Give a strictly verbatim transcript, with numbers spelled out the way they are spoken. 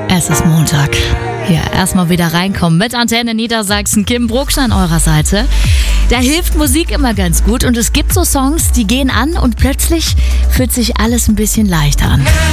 Es ist Montag. Hier, erstmal wieder reinkommen mit Antenne Niedersachsen. Kim Brucksch an eurer Seite. Da hilft Musik immer ganz gut und es gibt so Songs, die gehen an und plötzlich fühlt sich alles ein bisschen leichter an.